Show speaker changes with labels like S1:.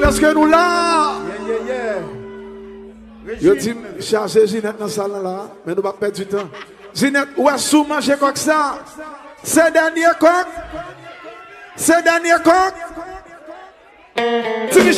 S1: parce que nous là. Yo dit charger Ginette dans la salle là, mais nous pas perdre du temps. Ginette, où est-ce que vous mangez comme ça? C'est dernier coq? C'est dernier coq?